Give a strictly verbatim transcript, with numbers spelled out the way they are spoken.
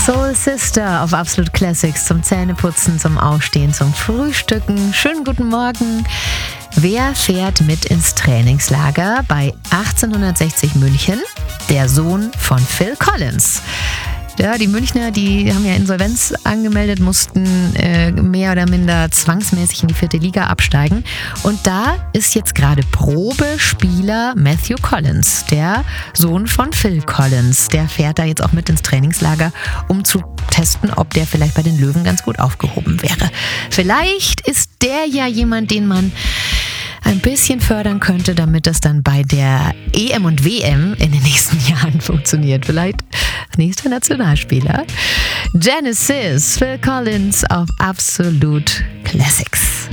Soul Sister auf Absolute Classics zum Zähneputzen, zum Aufstehen, zum Frühstücken. Schönen guten Morgen. Wer fährt mit ins Trainingslager bei achtzehnhundertsechzig München? Der Sohn von Phil Collins. Ja, die Münchner, die haben ja Insolvenz angemeldet, mussten äh, mehr oder minder zwangsmäßig in die vierte Liga absteigen. Und da ist jetzt gerade Probespieler Matthew Collins, der Sohn von Phil Collins. Der fährt da jetzt auch mit ins Trainingslager, um zu testen, ob der vielleicht bei den Löwen ganz gut aufgehoben wäre. Vielleicht ist der ja jemand, den man ein bisschen fördern könnte, damit das dann bei der E M und W M in den nächsten Jahren funktioniert. Vielleicht nächster Nationalspieler. Genesis, Phil Collins auf Absolute Classics.